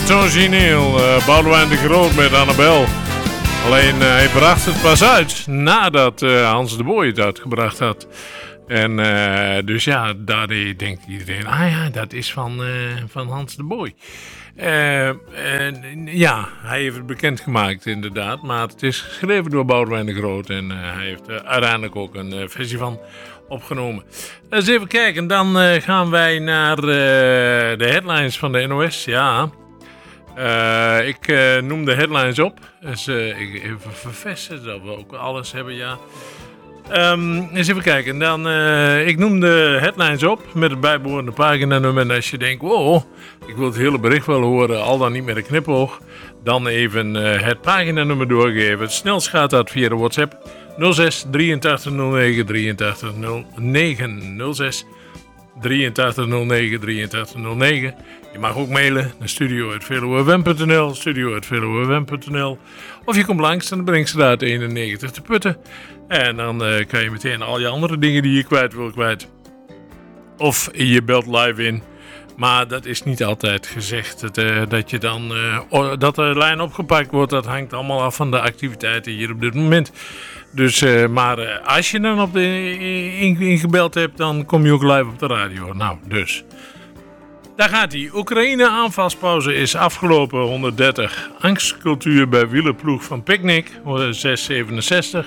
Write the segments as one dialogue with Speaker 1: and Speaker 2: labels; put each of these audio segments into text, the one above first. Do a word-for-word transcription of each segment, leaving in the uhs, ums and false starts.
Speaker 1: Het origineel, uh, Boudewijn de Groot met Annabel. Alleen uh, hij bracht het pas uit nadat uh, Hans de Boy het uitgebracht had. En uh, dus ja, daar denkt iedereen, ah ja, dat is van, uh, van Hans de Boy. Uh, en, ja, hij heeft het bekendgemaakt inderdaad, maar het is geschreven door Boudewijn de Groot en uh, hij heeft er uiteindelijk ook een uh, versie van opgenomen. Eens even kijken, dan uh, gaan wij naar uh, de headlines van de N O S. Ja, uh, ik uh, noem de headlines op. Dus uh, ik even vervesten dat we ook alles hebben, ja. Um, eens even kijken, dan, uh, ik noem de headlines op met het bijbehorende paginanummer. En als je denkt, wow, ik wil het hele bericht wel horen, al dan niet met een knipoog, dan even uh, het paginanummer doorgeven. Het snelst gaat dat via de WhatsApp nul zes drieëntachtig nul negen drieëntachtig nul negen nul zes drieëntachtig nul negen drieëntachtig nul negen. Je mag ook mailen naar studio at veluwefm punt n l, studio at veluwefm punt n l. Of je komt langs aan de Brinkstraat eenennegentig te Putten. En dan uh, kan je meteen al je andere dingen die je kwijt wil kwijt. Of je belt live in. Maar dat is niet altijd gezegd. Dat, uh, dat, je dan, uh, dat de lijn opgepakt wordt, dat hangt allemaal af van de activiteiten hier op dit moment. Dus, uh, maar uh, als je dan op de ingebeld hebt, dan kom je ook live op de radio. Nou, dus. Daar gaat hij. Oekraïne aanvalspauze is afgelopen. honderddertig. Angstcultuur bij wielerploeg van Picnic. zes zevenenzestig.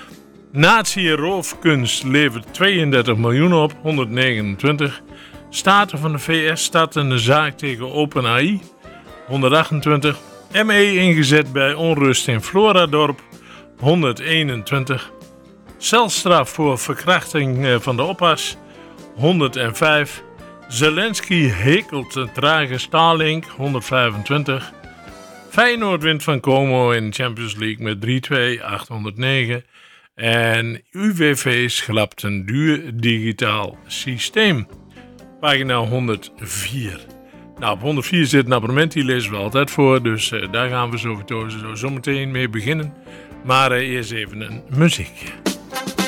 Speaker 1: Nazi-roofkunst levert tweeëndertig miljoen op. honderdnegenentwintig. Staten van de V S starten een zaak tegen OpenAI. honderdachtentwintig. M E ingezet bij onrust in Floradorp. honderdeenentwintig. Celstraf voor verkrachting van de oppas. honderdvijf. Zelensky hekelt een trage Starlink. honderdvijfentwintig. Feyenoord wint van Como in de Champions League met drie twee. achthonderdnegen. En U W V schlapt een duur digitaal systeem. Pagina honderdvier. Nou, op honderdvier zit een abonnement, die lezen we altijd voor. Dus uh, daar gaan we sowieso zo, zo meteen mee beginnen. Maar uh, eerst even een muziek.